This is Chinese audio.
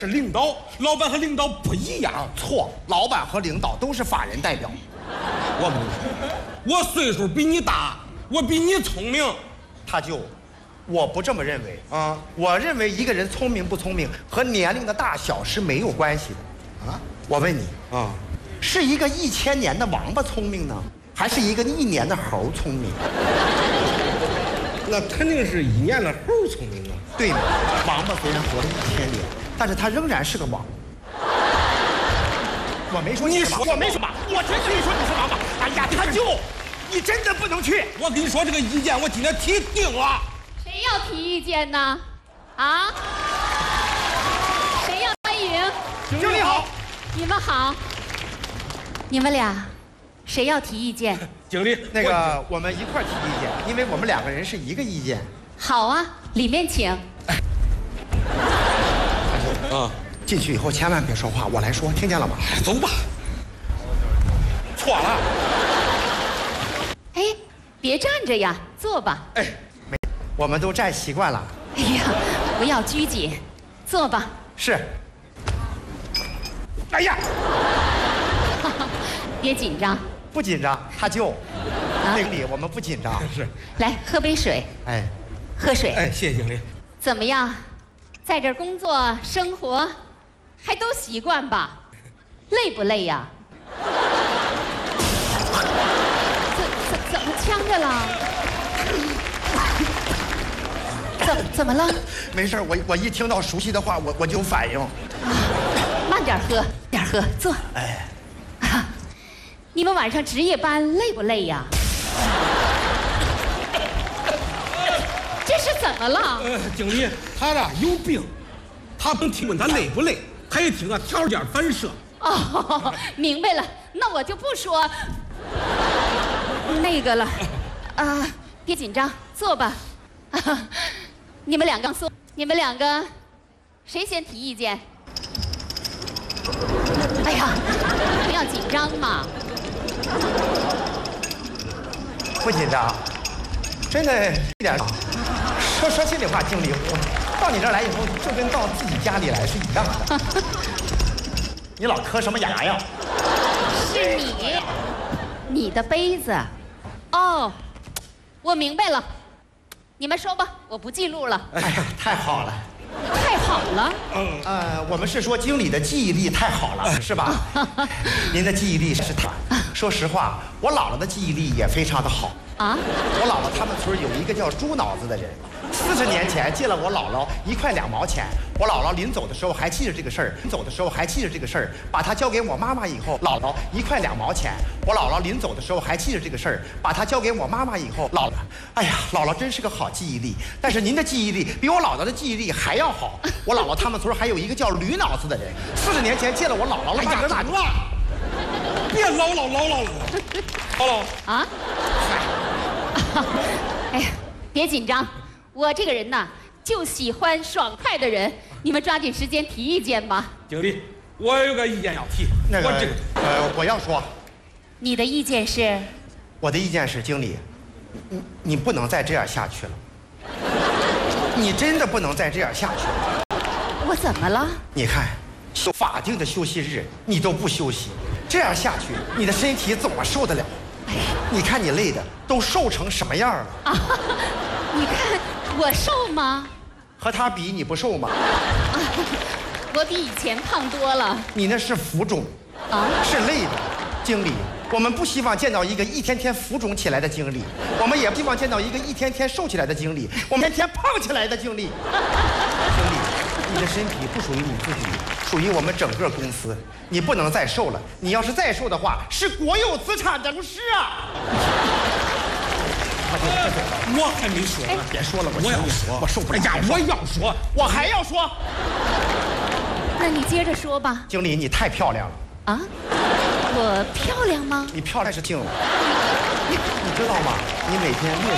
是领导，老板和领导不一样。 错，老板和领导都是法人代表。 我跟你说，我岁数比你大，我比你聪明。 他就，我不这么认为啊。我认为一个人聪明不聪明和年龄的大小是没有关系的。啊，我问你啊，是一个1000年的王八聪明呢，还是一个1年的猴聪明？ 那肯定是1年的猴聪明啊。 对吗？王八虽然活了1000年，但是他仍然是个王。我没说你是王八， 我没说嘛，我真跟你说你是王八。哎呀，他就，你真的不能去。 我跟你说这个意见，我今天提定了。 谁要提意见呢？啊？谁要欢迎？ 经理好， 你们好。你们俩，谁要提意见？ 经理， 那个我们一块儿提意见，因为我们2个人是一个意见。 好啊，里面请。 啊， 进去以后千万别说话，我来说，听见了吗？ 走吧。 错了。 哎，别站着呀，坐吧。 哎， 没，我们都站习惯了。 哎呀，不要拘谨，坐吧。 是。 哎呀， 别紧张。 不紧张，他就。经理，我们不紧张。 是。 来，喝杯水。 哎， 喝水。 哎，谢谢经理。 怎么样，在这儿工作生活，还都习惯吧？累不累呀？怎么呛着了？怎么了？ 没事，我一听到熟悉的话，我就有反应。 慢点喝，点喝，坐。 哎， 你们晚上值夜班累不累呀？这是怎么了？ 经理，他呀有病，他不听问他累不累，他一听啊条件反射。 哦，明白了，那我就不说那个了。啊，别紧张，坐吧。你们2个坐，你们2个谁先提意见？哎呀，不要紧张嘛。 不紧张，真的一点。说心里话，经理，我到你这儿来以后，就跟到自己家里来是一样的。你老磕什么牙呀？ 是你的杯子。哦，我明白了。你们说吧，我不记录了。 哎呀，太好了。 太好了。 我们是说经理的记忆力太好了，是吧？您的记忆力是太……说实话，我姥姥的记忆力也非常的好。 啊？ 我姥姥他们村有一个叫猪脑子的人，40年前借了我姥姥1块2毛钱。我姥姥临走的时候还记着这个事儿，把它交给我妈妈以后，姥姥1块2毛钱。我姥姥临走的时候还记着这个事儿，把它交给我妈妈以后，姥姥，哎呀，姥姥真是个好记忆力。但是您的记忆力比我姥姥的记忆力还要好。我姥姥他们村还有一个叫驴脑子的人，40年前借了我姥姥了半个大钟。 别唠了。好了啊？哎呀，别紧张，我这个人呐，就喜欢爽快的人。你们抓紧时间提意见吧。 经理，我有个意见要提。 那个我这个我要说， 你的意见是？ 我的意见是，经理，你不能再这样下去了。你真的不能再这样下去了。 我怎么了？ 你看，法定的休息日你都不休息，这样下去，你的身体怎么受得了？你看你累的都瘦成什么样了？ 啊，你看我瘦吗？ 和他比，你不瘦吗？ 我比以前胖多了。 你那是浮肿，是累的。经理，我们不希望见到一个一天天浮肿起来的经理，我们也不希望见到一个一天天瘦起来的经理，我们天天胖起来的经理。经理，你的身体不属于你自己，属于我们整个公司。你不能再瘦了，你要是再瘦的话，是国有资产等失啊！ 我还没说呢。 别说了， 我要说， 我受不了。 哎呀，我要说， 我还要说。 那你接着说吧。 经理，你太漂亮了。 啊？我漂亮吗？ 你漂亮是听了。你知道吗？你每天